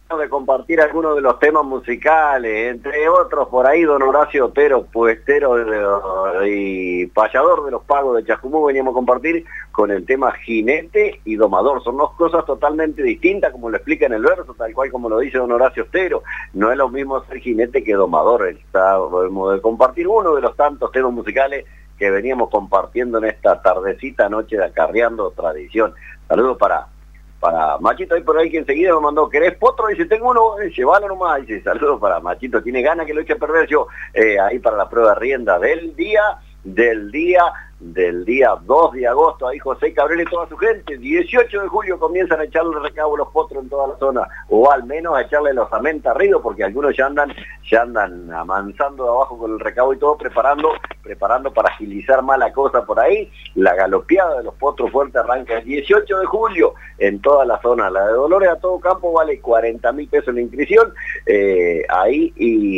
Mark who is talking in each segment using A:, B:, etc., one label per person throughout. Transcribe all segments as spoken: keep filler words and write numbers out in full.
A: de compartir algunos de los temas musicales, entre otros por ahí don Horacio Otero, puestero de, y payador de los pagos de Chascomú, veníamos a compartir con el tema jinete y domador. Son dos cosas totalmente distintas, como lo explica en el verso, tal cual como lo dice don Horacio Otero. No es lo mismo ser jinete que domador. Estamos de compartir uno de los tantos temas musicales que veníamos compartiendo en esta tardecita noche de Acarreando Tradición. Saludos para para Machito, ahí por ahí que enseguida me mandó, ¿querés potro? Dice, tengo uno, eh, llévalo nomás. Dice, saludos para Machito, tiene ganas que lo eche a perder yo, eh, ahí para la prueba de rienda del día, del día, del día dos de agosto, ahí José Cabrera y toda su gente. Dieciocho de julio comienzan a echarle recabo los potros en toda la zona, o al menos a echarle los amenta arriba, porque algunos ya andan, ya andan amansando de abajo con el recabo y todo, preparando, preparando para agilizar más la cosa por ahí. La galopeada de los potros fuertes arranca el dieciocho de julio en toda la zona. La de Dolores a todo campo vale cuarenta mil pesos la inscripción, eh, ahí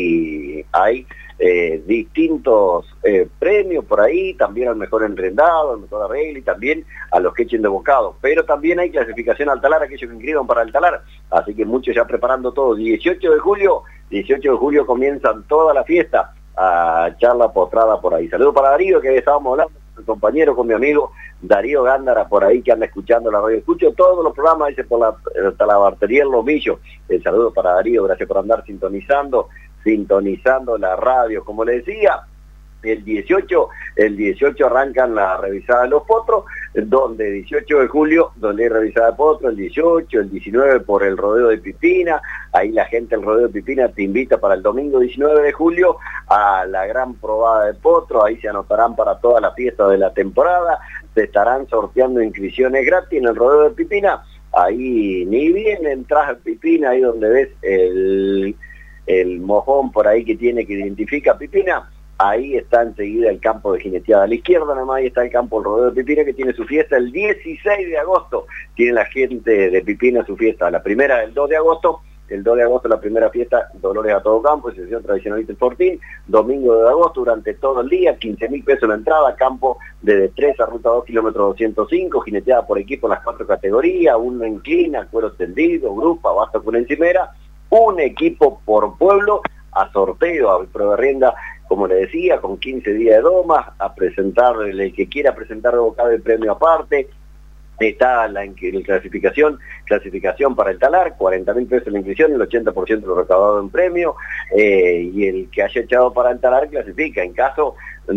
A: y ahí Eh, distintos eh, premios por ahí, también al mejor enrendado, al mejor arreglo y también a los que echen de bocado, pero también hay clasificación al talar, aquellos que inscriban para el talar, así que muchos ya preparando todo. Dieciocho de julio, dieciocho de julio comienzan toda la fiesta a echar la potrada por ahí. Saludos para Darío, que estábamos hablando, mi compañero, con mi amigo Darío Gándara por ahí, que anda escuchando la radio. Escucho todos los programas, dice, por la talabartería El Lomillo. El saludo para Darío, gracias por andar sintonizando sintonizando la radio. Como le decía, el dieciocho, el dieciocho arrancan la revisada de los potros, donde dieciocho de julio, donde hay revisada de potros, el dieciocho, el diecinueve por el rodeo de Pipina, ahí la gente del rodeo de Pipina te invita para el domingo diecinueve de julio a la gran probada de potros, ahí se anotarán para toda la fiesta de la temporada, se estarán sorteando inscripciones gratis en el rodeo de Pipina, ahí ni bien entras a Pipina, ahí donde ves el... el mojón por ahí que tiene, que identifica Pipina, ahí está enseguida el campo de jineteada. A la izquierda nada más ahí está el campo del rodeo de Pipina, que tiene su fiesta el dieciséis de agosto, tiene la gente de Pipina su fiesta, la primera el dos de agosto, el dos de agosto la primera fiesta, Dolores a todo campo, sesión tradicionalista el Fortín, domingo de agosto durante todo el día, quince mil pesos la entrada, campo de destreza, ruta dos kilómetros doscientos cinco, jineteada por equipo en las cuatro categorías, uno inclina, cuero tendido, grupa, basto con encimera, un equipo por pueblo, a sorteo, a prueba de rienda, como le decía, con quince días de domas, a presentar, el que quiera presentar bocado de premio aparte. Está la, la clasificación, clasificación para el talar, cuarenta mil pesos la inscripción, el ochenta por ciento de lo recaudado en premio, eh, y el que haya echado para el talar clasifica. En caso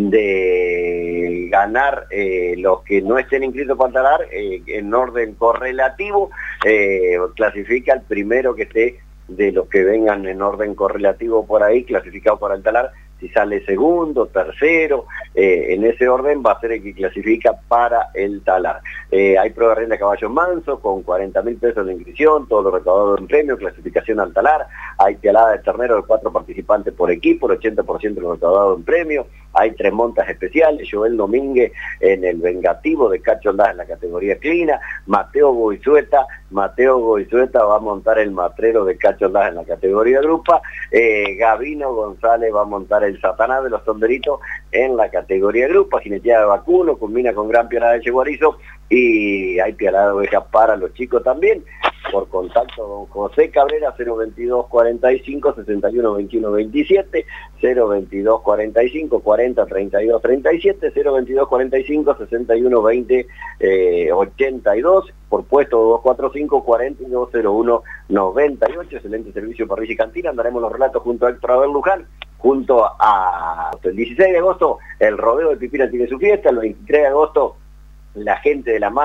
A: de ganar eh, los que no estén inscritos para el talar, eh, en orden correlativo, eh, clasifica el primero que esté de los que vengan en orden correlativo por ahí, clasificado para el talar. Si sale segundo, tercero, eh, en ese orden va a ser el que clasifica para el talar. Eh, hay prueba de rienda de caballos mansos con cuarenta mil pesos de inscripción, todo lo recaudado en premio, clasificación al talar. Hay pialada de ternero de cuatro participantes por equipo, el ochenta por ciento de lo recaudado en premio. Hay tres montas especiales, Joel Domínguez en el vengativo de Cacho Aldaz en la categoría clina, Mateo Goizueta, Mateo Goizueta va a montar el matrero de Cacho Aldaz en la categoría grupa, eh, Gabino González va a montar el Satanás de los Tonderitos en la categoría grupa, jineteada de vacuno, combina con gran pialada de yeguarizo y hay pialada de oveja para los chicos también. Por contacto don José Cabrera, cero veintidós cuarenta y cinco sesenta y uno veintiuno veintisiete, cero veintidós cuarenta y cinco cuarenta treinta y dos treinta y siete, cero veintidós cuarenta y cinco sesenta y uno veinte ochenta y dos, por puesto dos cuatro cinco cuarenta y dos cero uno noventa y ocho. Excelente servicio parrilla y cantina. Andaremos los relatos junto a Héctor Abel Luján, junto a el dieciséis de agosto el rodeo de Pipina tiene su fiesta, el veintitrés de agosto la gente de la mar